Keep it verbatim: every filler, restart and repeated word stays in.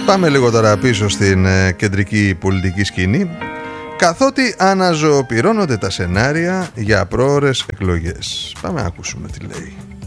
Πάμε λίγο τώρα πίσω στην ε, κεντρική πολιτική σκηνή, καθότι αναζωοποιώνονται τα σενάρια για πρόωρες εκλογές. Πάμε να ακούσουμε τι λέει.